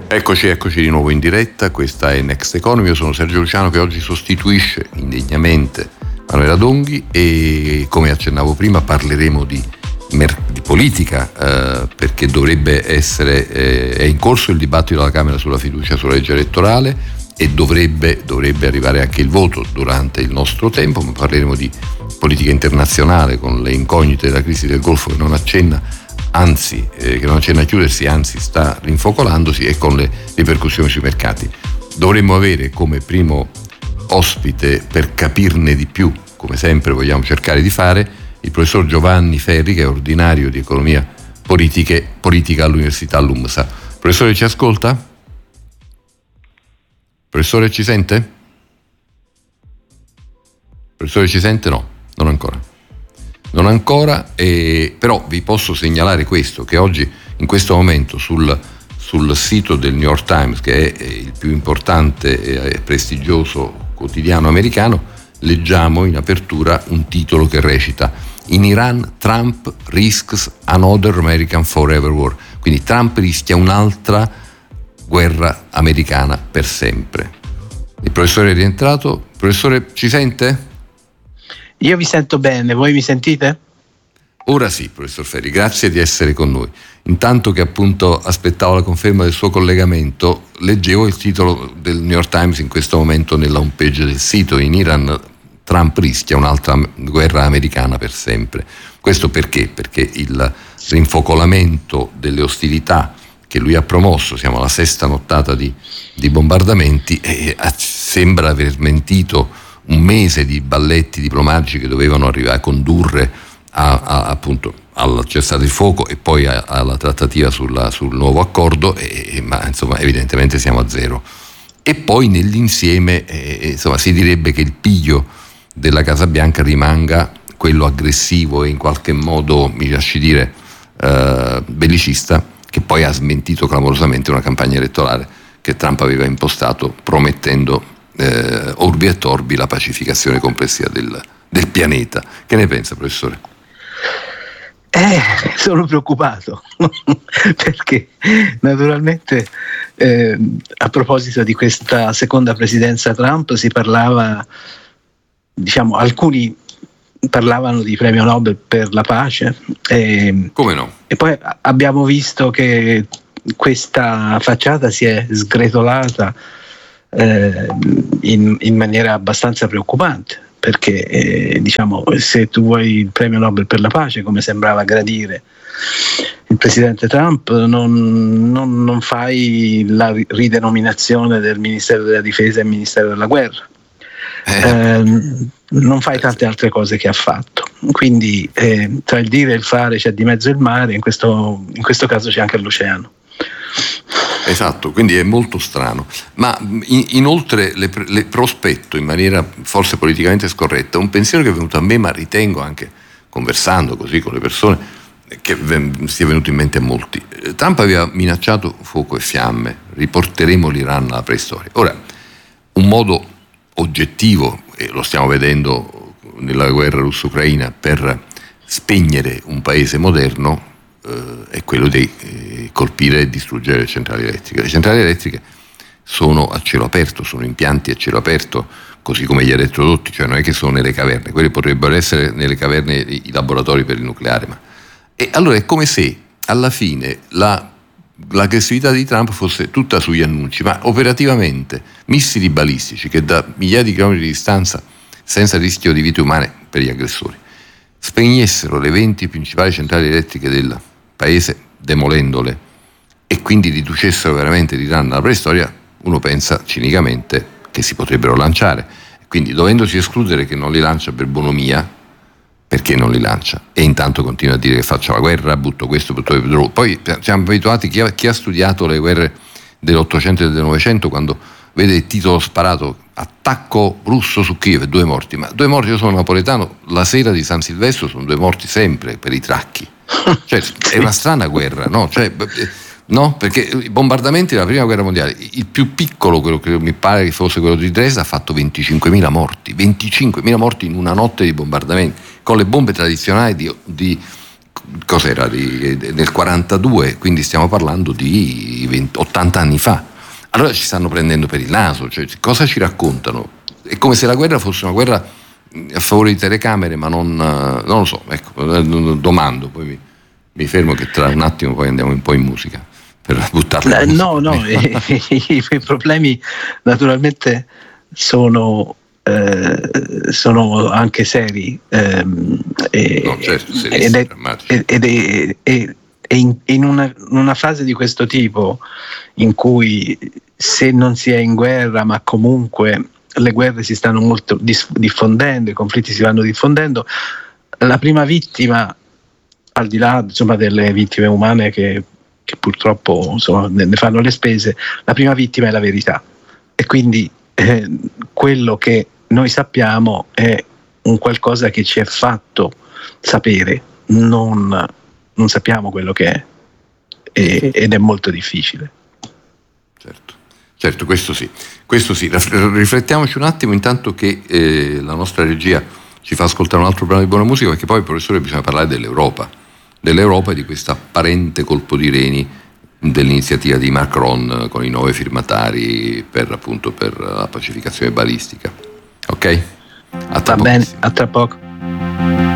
Eccoci di nuovo in diretta, questa è Next Economy, io sono Sergio Luciano che oggi sostituisce indegnamente Manuela Donghi e come accennavo prima parleremo di politica perché dovrebbe essere, è in corso il dibattito alla Camera sulla fiducia sulla legge elettorale e dovrebbe arrivare anche il voto durante il nostro tempo, ma parleremo di politica internazionale con le incognite della crisi del Golfo che non accenna a chiudersi, anzi sta rinfocolandosi, e con le ripercussioni sui mercati. Dovremmo avere come primo ospite, per capirne di più, come sempre vogliamo cercare di fare, il professor Giovanni Ferri, che è ordinario di economia politica all'Università LUMSA. Professore, ci ascolta? Professore, ci sente? Professore, ci sente? No, non ancora, però vi posso segnalare questo, che oggi in questo momento sul sito del New York Times, che è il più importante e prestigioso quotidiano americano, leggiamo in apertura un titolo che recita: "In Iran Trump risks another American forever war", quindi Trump rischia un'altra guerra americana per sempre. Il professore è rientrato. Professore, ci sente? Io vi sento bene, voi mi sentite? Ora sì, professor Ferri, grazie di essere con noi. Intanto che appunto aspettavo la conferma del suo collegamento, leggevo il titolo del New York Times in questo momento nella homepage del sito: "In Iran Trump rischia un'altra guerra americana per sempre". Questo perché? Perché il rinfocolamento delle ostilità che lui ha promosso, siamo alla sesta nottata di bombardamenti, sembra aver smentito un mese di balletti diplomatici che dovevano arrivare a condurre appunto al cessate il fuoco e poi alla trattativa sul nuovo accordo, ma insomma evidentemente siamo a zero. E poi nell'insieme insomma si direbbe che il piglio della Casa Bianca rimanga quello aggressivo e in qualche modo, mi lasci dire, bellicista, che poi ha smentito clamorosamente una campagna elettorale che Trump aveva impostato promettendo orbi e torbi la pacificazione complessiva del pianeta. Che ne pensa, professore? Sono preoccupato perché naturalmente a proposito di questa seconda presidenza Trump si parlava, alcuni parlavano di premio Nobel per la pace, come no? E poi abbiamo visto che questa facciata si è sgretolata in maniera abbastanza preoccupante, perché se tu vuoi il premio Nobel per la pace, come sembrava gradire il presidente Trump, non fai la ridenominazione del Ministero della Difesa e Ministero della Guerra, non fai tante altre cose che ha fatto. Quindi tra il dire e il fare c'è di mezzo il mare, in questo caso c'è anche l'oceano. Esatto, quindi è molto strano, ma inoltre le prospetto in maniera forse politicamente scorretta un pensiero che è venuto a me, ma ritengo anche conversando così con le persone che sia venuto in mente a molti. Trump aveva minacciato fuoco e fiamme: riporteremo l'Iran alla preistoria. Ora, un modo oggettivo, e lo stiamo vedendo nella guerra russo-ucraina, per spegnere un paese moderno è quello di colpire e distruggere le centrali elettriche. Le centrali elettriche sono a cielo aperto, sono impianti a cielo aperto, così come gli elettrodotti, cioè non è che sono nelle caverne, quelli potrebbero essere nelle caverne i laboratori per il nucleare. E allora è come se alla fine l'aggressività di Trump fosse tutta sugli annunci, ma operativamente missili balistici che da migliaia di chilometri di distanza, senza rischio di vite umane per gli aggressori, spegnessero le 20 principali centrali elettriche del paese, demolendole, e quindi riducessero veramente l'Iran alla preistoria, uno pensa cinicamente che si potrebbero lanciare. Quindi, dovendosi escludere che non li lancia per bonomia, perché non li lancia? E intanto continua a dire che faccia la guerra, butto questo, butto quello. Poi siamo abituati, chi ha studiato le guerre dell'800 e del 900, quando vede il titolo sparato: attacco russo su Kiev, 2 morti. Ma 2 morti, io sono napoletano, la sera di San Silvestro sono 2 morti sempre per i tracchi. Cioè, è una strana guerra, no? No, perché i bombardamenti della prima guerra mondiale, il più piccolo, quello che mi pare che fosse quello di Dresda, ha fatto 25.000 morti in una notte di bombardamenti, con le bombe tradizionali di cos'era, del 42, quindi stiamo parlando di 80 anni fa. Allora ci stanno prendendo per il naso, cioè, cosa ci raccontano? È come se la guerra fosse una guerra a favore di telecamere, ma non lo so, ecco, domando, poi mi fermo che tra un attimo poi andiamo un po' in musica per buttarla. No, i problemi naturalmente sono anche seri, in una fase di questo tipo, in cui se non si è in guerra, ma comunque le guerre si stanno molto diffondendo, i conflitti si vanno diffondendo, la prima vittima, al di là delle vittime umane che purtroppo ne fanno le spese, la prima vittima è la verità, e quindi quello che noi sappiamo è un qualcosa che ci è fatto sapere, non sappiamo quello che è, ed è molto difficile. Certo, questo sì. Riflettiamoci un attimo, intanto che la nostra regia ci fa ascoltare un altro brano di buona musica, perché poi, professore, bisogna parlare dell'Europa e di questo apparente colpo di reni dell'iniziativa di Macron con i 9 firmatari per la pacificazione balistica. Ok? Va bene, a tra poco.